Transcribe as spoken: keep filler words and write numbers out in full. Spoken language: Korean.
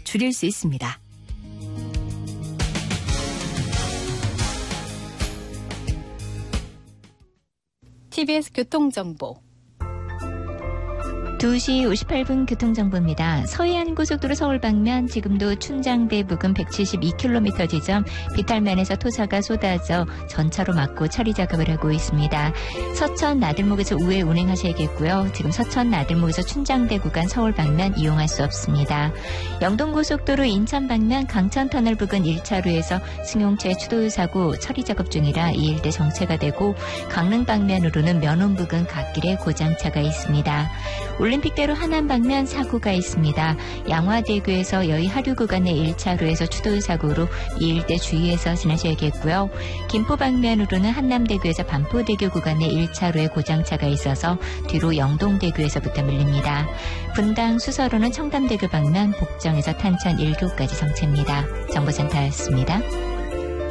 줄일 수 있습니다. 티비에스 교통정보. 두 시 오십팔 분 교통정보입니다. 서해안고속도로 서울 방면 지금도 춘장대 부근 백칠십이 킬로미터 지점 비탈면에서 토사가 쏟아져 전차로 막고 처리 작업을 하고 있습니다. 서천 나들목에서 우회 운행하셔야겠고요. 지금 서천 나들목에서 춘장대 구간 서울 방면 이용할 수 없습니다. 영동고속도로 인천 방면 강천터널 부근 일 차로에서 승용차 추돌 사고 처리 작업 중이라 이 일대 정체가 되고 강릉 방면으로는 면원 부근 갓길에 고장차가 있습니다. 올림픽대로 하남 방면 사고가 있습니다. 양화대교에서 여의 하류 구간의 일 차로에서 추돌 사고로 이 일대 주의해서 지나셔야겠고요. 김포 방면으로는 한남대교에서 반포대교 구간의 일 차로에 고장차가 있어서 뒤로 영동대교에서부터 밀립니다. 분당 수서로는 청담대교 방면 복정에서 탄천 일 교까지 정체입니다. 정보센터였습니다.